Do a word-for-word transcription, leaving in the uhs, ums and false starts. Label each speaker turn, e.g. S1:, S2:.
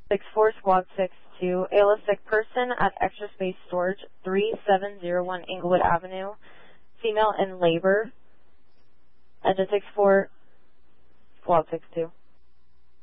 S1: six four Squad six two, Ayla sick person at Extra Space Storage, three seven zero one Inglewood Avenue, female in labor, at the six four Squad six two.